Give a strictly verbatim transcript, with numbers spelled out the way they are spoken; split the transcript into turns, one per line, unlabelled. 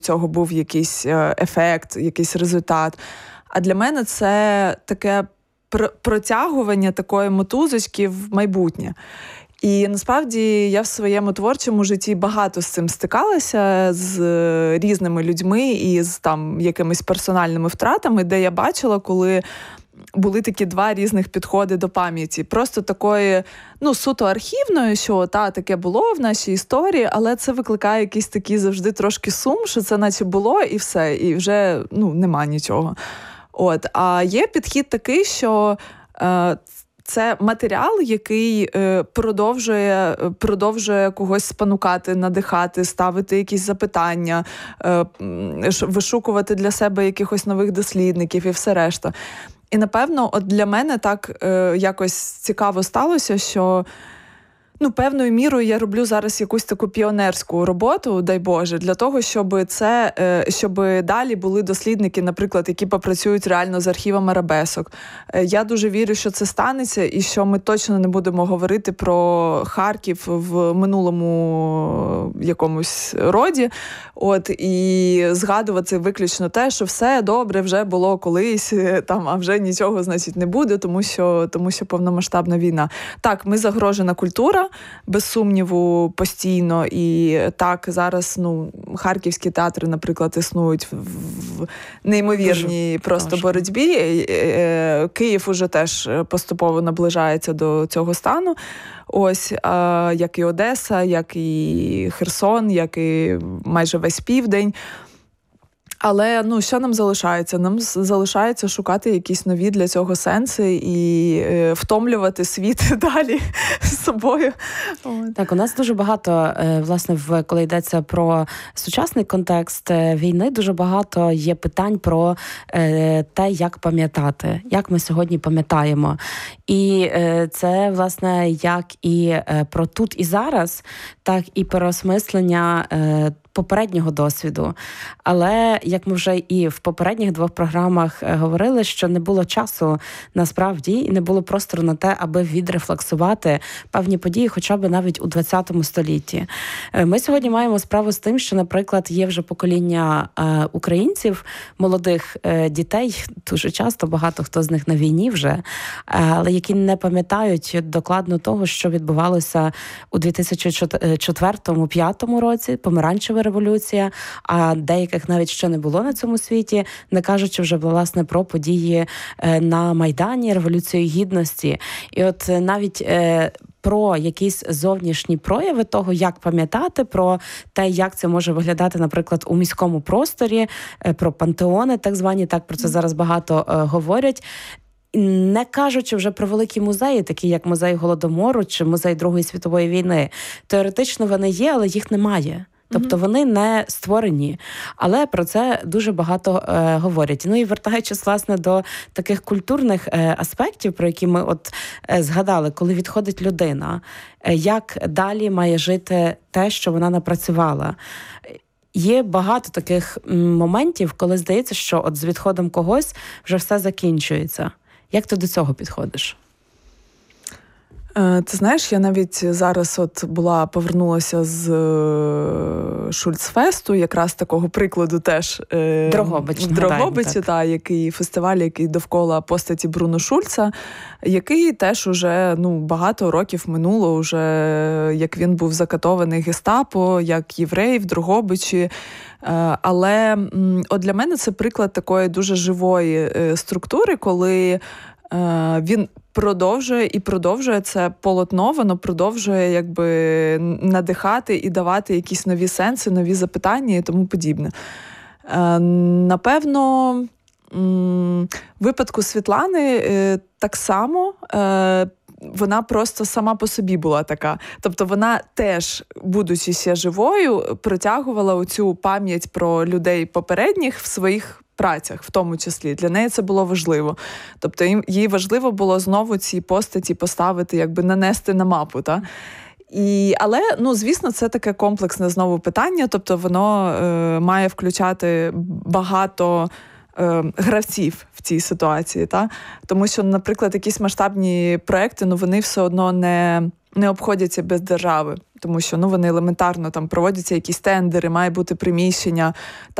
цього був якийсь ефект, якийсь результат. А для мене це таке протягування такої мотузочки в майбутнє. І насправді я в своєму творчому житті багато з цим стикалася, з різними людьми і з там якимись персональними втратами, де я бачила, коли були такі два різних підходи до пам'яті. Просто такої, ну, суто архівної, що та, таке було в нашій історії, але це викликає якийсь такий завжди трошки сум, що це наче було і все, і вже, ну, нема нічого. От. А є підхід такий, що е, це матеріал, який е, продовжує, продовжує когось спонукати, надихати, ставити якісь запитання, е, вишукувати для себе якихось нових дослідників і все решта. І, напевно, от для мене так е, якось цікаво сталося, що, ну, певною мірою я роблю зараз якусь таку піонерську роботу, дай Боже, для того, щоб це, е, щоб далі були дослідники, наприклад, які попрацюють реально з архівом арабесок. Е, я дуже вірю, що це станеться і що ми точно не будемо говорити про Харків в минулому якомусь роді, от, і згадувати виключно те, що все добре вже було колись, там, а вже нічого, значить, не буде, тому що, тому що повномасштабна війна. Так, ми загрожена культура, без сумніву, постійно. І так, зараз, ну, харківські театри, наприклад, існують в неймовірній Дуже просто важко. боротьбі. Київ уже теж поступово наближається до цього стану. Ось, як і Одеса, як і Херсон, як і майже весь південь. Але, ну, що нам залишається? Нам залишається шукати якісь нові для цього сенси і е, втомлювати світ далі з собою.
Так, у нас дуже багато, власне, в, коли йдеться про сучасний контекст війни, дуже багато є питань про е, те, як пам'ятати, як ми сьогодні пам'ятаємо. І е, це, власне, як і е, про тут і зараз, так і переосмислення е, попереднього досвіду. Але, як ми вже і в попередніх двох програмах говорили, що не було часу насправді, і не було простору на те, аби відрефлексувати певні події, хоча б навіть у ХХ столітті. Ми сьогодні маємо справу з тим, що, наприклад, є вже покоління е, українців, молодих е, дітей, дуже часто, багато хто з них на війні вже, але які не пам'ятають докладно того, що відбувалося у дві тисячі четвертому-п'ятому році, помаранчева революція, а деяких навіть ще не було на цьому світі, не кажучи вже, власне, про події на Майдані, Революцію Гідності. І от навіть е, про якісь зовнішні прояви того, як пам'ятати, про те, як це може виглядати, наприклад, у міському просторі, про пантеони так звані, так про це зараз багато е, говорять. Не кажучи вже про великі музеї, такі як музей Голодомору чи музей Другої світової війни. Теоретично вони є, але їх немає. Тобто вони не створені, але про це дуже багато е, говорять. Ну і вертаючись, власне, до таких культурних е, аспектів, про які ми от е, згадали, коли відходить людина, е, як далі має жити те, що вона напрацювала. Є багато таких моментів, коли здається, що от з відходом когось вже все закінчується. Як ти до цього підходиш?
Ти знаєш, я навіть зараз от була, повернулася з Шульцфесту, якраз такого прикладу теж
Дрогобич,
в Дрогобичі, та, який фестиваль, який довкола постаті Бруно Шульца, який теж уже, ну, багато років минуло, уже як він був закатований гестапо, як єврей в Дрогобичі. Але от для мене це приклад такої дуже живої структури, коли він продовжує і продовжує це полотно, воно продовжує якби надихати і давати якісь нові сенси, нові запитання і тому подібне. Напевно, в випадку Світлани так само вона просто сама по собі була така. Тобто вона теж, будучи ще живою, протягувала оцю пам'ять про людей попередніх в своїх працях, в тому числі. Для неї це було важливо. Тобто їй важливо було знову ці постаті поставити, якби нанести на мапу, та? І, але, ну, звісно, це таке комплексне знову питання, тобто воно е, має включати багато е, гравців в цій ситуації, та? Тому що, наприклад, якісь масштабні проекти, ну, вони все одно не не обходяться без держави, тому що ну, вони елементарно там проводяться якісь тендери, має бути приміщення,